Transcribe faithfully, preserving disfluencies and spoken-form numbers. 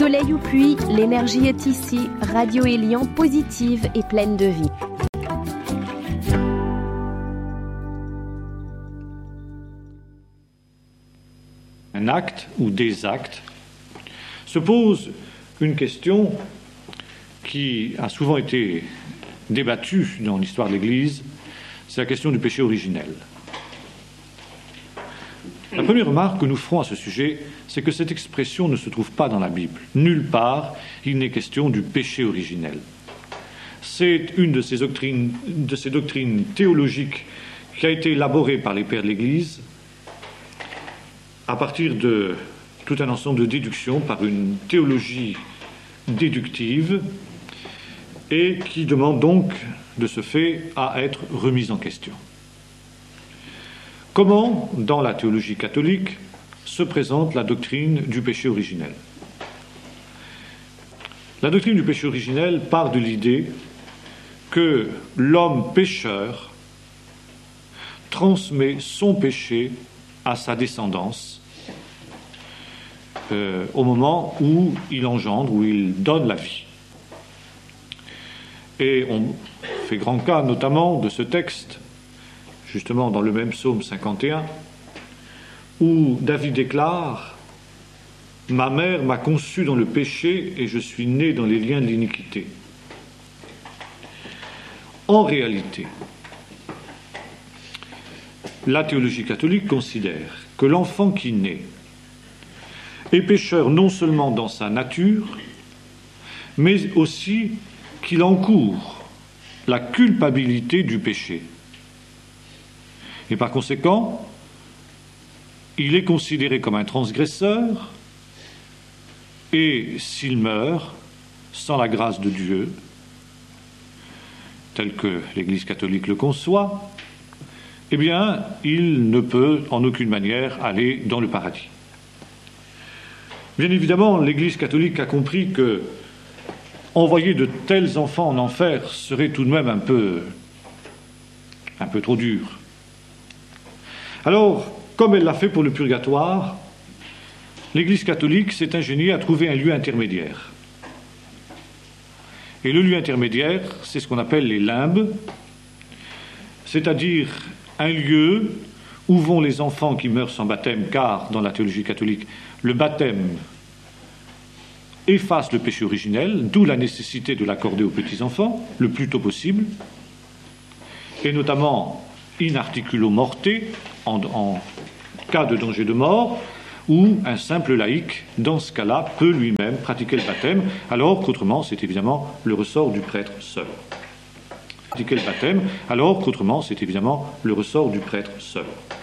Soleil ou pluie, l'énergie est ici, Radio Élian positive et pleine de vie. Un acte ou des actes se pose une question qui a souvent été débattue dans l'histoire de l'Église, c'est la question du péché originel. La première remarque que nous ferons à ce sujet, c'est que cette expression ne se trouve pas dans la Bible. Nulle part, il n'est question du péché originel. C'est une de ces doctrines, de ces doctrines théologiques qui a été élaborée par les pères de l'Église à partir de tout un ensemble de déductions par une théologie déductive et qui demande donc, de ce fait, à être remise en question. Comment, dans la théologie catholique, se présente la doctrine du péché originel ? La doctrine du péché originel part de l'idée que l'homme pécheur transmet son péché à sa descendance euh, au moment où il engendre, où il donne la vie. Et on fait grand cas notamment de ce texte, justement dans le même psaume cinquante et un, où David déclare « Ma mère m'a conçu dans le péché et je suis né dans les liens de l'iniquité ». En réalité, la théologie catholique considère que l'enfant qui naît est pécheur non seulement dans sa nature, mais aussi qu'il encourt la culpabilité du péché. Et par conséquent, il est considéré comme un transgresseur et s'il meurt sans la grâce de Dieu, tel que l'Église catholique le conçoit, eh bien, il ne peut en aucune manière aller dans le paradis. Bien évidemment, l'Église catholique a compris que envoyer de tels enfants en enfer serait tout de même un peu, un peu trop dur. Alors, comme elle l'a fait pour le purgatoire, l'Église catholique s'est ingéniée à trouver un lieu intermédiaire. Et le lieu intermédiaire, c'est ce qu'on appelle les limbes, c'est-à-dire un lieu où vont les enfants qui meurent sans baptême, car dans la théologie catholique, le baptême efface le péché originel, d'où la nécessité de l'accorder aux petits-enfants le plus tôt possible, et notamment in articulo morte, en, en cas de danger de mort, où un simple laïc, dans ce cas-là, peut lui-même pratiquer le baptême, alors qu'autrement, c'est évidemment le ressort du prêtre seul. Pratiquer le baptême, alors qu'autrement, c'est évidemment le ressort du prêtre seul.